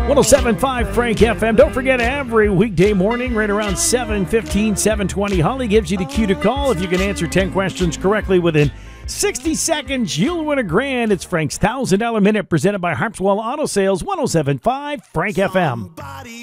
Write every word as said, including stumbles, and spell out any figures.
oh seven point five Frank F M. Don't forget, every weekday morning, right around seven fifteen, seven twenty, Holly gives you the cue to call. If you can answer ten questions correctly within sixty seconds, you'll win a grand. It's Frank's one thousand dollars Minute, presented by Harpswell Auto Sales, one oh seven point five Frank F M.